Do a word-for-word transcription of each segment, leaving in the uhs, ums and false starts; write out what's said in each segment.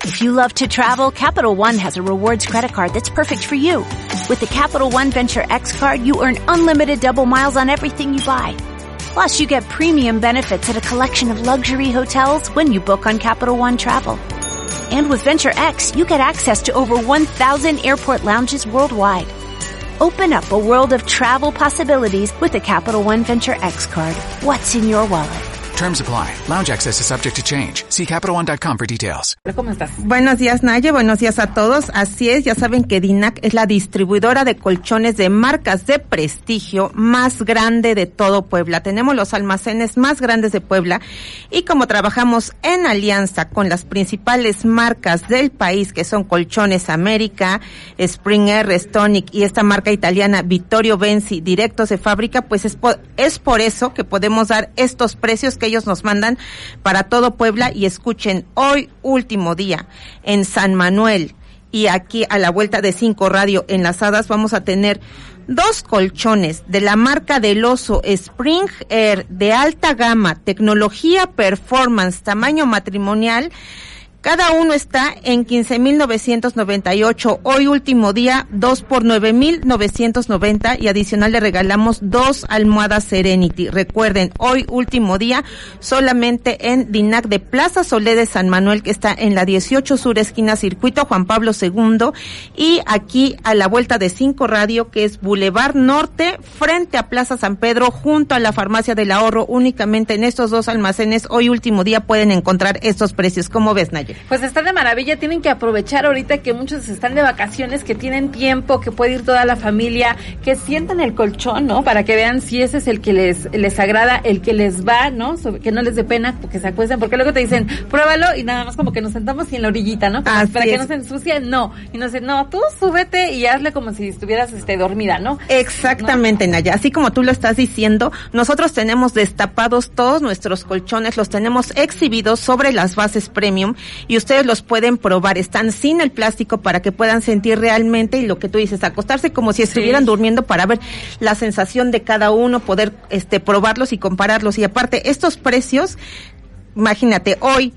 If you love to travel, Capital One has a rewards credit card that's perfect for you. With the Capital One Venture X card, you earn unlimited double miles on everything you buy. Plus, you get premium benefits at a collection of luxury hotels when you book on Capital One Travel. And with Venture X, you get access to over one thousand airport lounges worldwide. Open up a world of travel possibilities with the Capital One Venture X card. What's in your wallet? Terms apply. Lounge access is subject to change. See Capital One dot com for details. ¿Cómo estás? Buenos días, Naye. Buenos días a todos. Así es, ya saben que Dinac es la distribuidora de colchones de marcas de prestigio más grande de todo Puebla. Tenemos los almacenes más grandes de Puebla y como trabajamos en alianza con las principales marcas del país, que son Colchones América, Springer, Stonic y esta marca italiana Vittorio Benzi, directos de fábrica, pues es por, es por eso que podemos dar estos precios que ellos nos mandan para todo Puebla. Y escuchen, hoy último día en San Manuel y aquí a la vuelta de Cinco Radio Enlazadas vamos a tener dos colchones de la marca del Oso Spring Air de alta gama, tecnología performance, tamaño matrimonial. Cada uno está en quince mil novecientos noventa y ocho. Hoy último día, dos por nueve mil novecientos noventa y adicional le regalamos dos almohadas Serenity. Recuerden, hoy último día solamente en Dinac de Plaza Solé de San Manuel, que está en la dieciocho Sur, esquina Circuito Juan Pablo segundo, y aquí a la vuelta de Cinco Radio, que es Boulevard Norte, frente a Plaza San Pedro, junto a la Farmacia del Ahorro. Únicamente en estos dos almacenes, hoy último día, pueden encontrar estos precios. ¿Cómo ves, Naye? Pues está de maravilla, tienen que aprovechar ahorita que muchos están de vacaciones, que tienen tiempo, que puede ir toda la familia, que sientan el colchón, ¿no? Para que vean si ese es el que les les agrada, el que les va, ¿no? Que no les dé pena, porque se acuesten, porque luego te dicen, pruébalo, y nada más como que nos sentamos y en la orillita, ¿no? Para, para que no se ensucie, no. Y nos dicen, no, tú súbete y hazle como si estuvieras este dormida, ¿no? Exactamente, ¿no? Naya, así como tú lo estás diciendo, nosotros tenemos destapados todos nuestros colchones, los tenemos exhibidos sobre las bases premium, y ustedes los pueden probar, están sin el plástico para que puedan sentir realmente, y lo que tú dices, acostarse como si estuvieran sí. durmiendo, para ver la sensación de cada uno, poder este probarlos y compararlos. Y aparte, estos precios, imagínate, hoy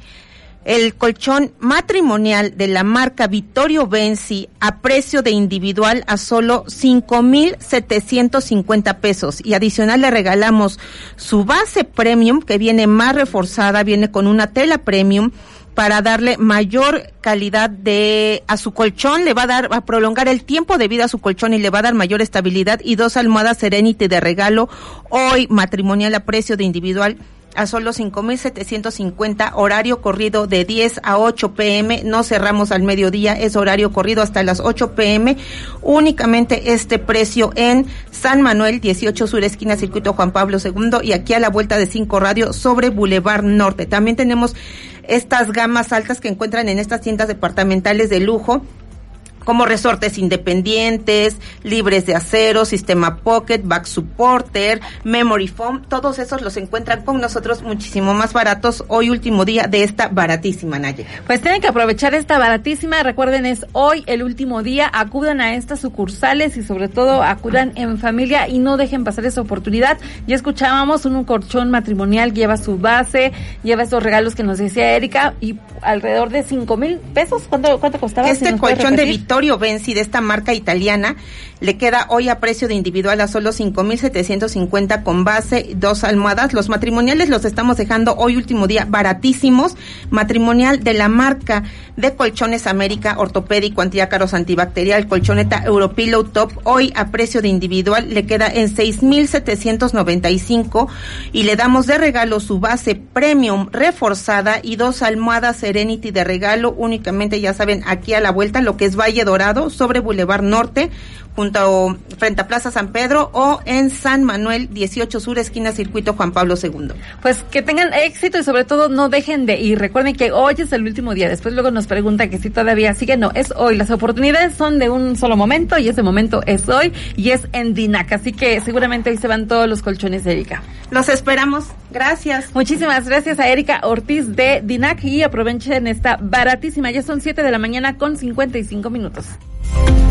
el colchón matrimonial de la marca Vittorio Benzi a precio de individual a solo cinco mil setecientos cincuenta pesos, y adicional le regalamos su base premium, que viene más reforzada, viene con una tela premium para darle mayor calidad de a su colchón, le va a dar, va a prolongar el tiempo de vida a su colchón y le va a dar mayor estabilidad, y dos almohadas Serenity de regalo hoy matrimonial a precio de individual a solo cinco mil setecientos cincuenta, horario corrido de diez a ocho pm, no cerramos al mediodía, es horario corrido hasta las ocho pm, únicamente este precio en San Manuel, dieciocho Sur, esquina Circuito Juan Pablo segundo, y aquí a la vuelta de Cinco Radio sobre Boulevard Norte. También tenemos estas gamas altas que encuentran en estas tiendas departamentales de lujo, como resortes independientes, libres de acero, sistema pocket, back supporter, memory foam, todos esos los encuentran con nosotros muchísimo más baratos hoy último día de esta baratísima, Naye. Pues tienen que aprovechar esta baratísima, recuerden, es hoy el último día, acudan a estas sucursales y sobre todo acudan en familia y no dejen pasar esa oportunidad. Ya escuchábamos, un, un colchón matrimonial lleva su base, lleva estos regalos que nos decía Erika, y alrededor de cinco mil pesos. ¿Cuánto, cuánto costaba? Este si colchón de Vittorio Benzi de esta marca italiana le queda hoy a precio de individual a solo cinco mil setecientos cincuenta con base, dos almohadas. Los matrimoniales los estamos dejando hoy último día baratísimos. Matrimonial de la marca de Colchones América, ortopédico, antiácaros, antibacterial, colchoneta Europillow Top, hoy a precio de individual le queda en seis mil setecientos noventa y cinco, y le damos de regalo su base premium reforzada y dos almohadas Serenity de regalo, únicamente, ya saben, aquí a la vuelta, lo que es Valle Dorado, sobre Boulevard Norte, junto a, frente a Plaza San Pedro, o en San Manuel, dieciocho Sur, esquina Circuito Juan Pablo segundo. Pues que tengan éxito y sobre todo no dejen de ir. Recuerden que hoy es el último día. Después luego nos preguntan que si todavía sigue. No, es hoy. Las oportunidades son de un solo momento y ese momento es hoy y es en Dinac. Así que seguramente hoy se van todos los colchones de Erika. Los esperamos. Gracias. Muchísimas gracias a Erika Ortiz de Dinac, y aprovechen esta baratísima. Ya son siete de la mañana con cincuenta y cinco minutos.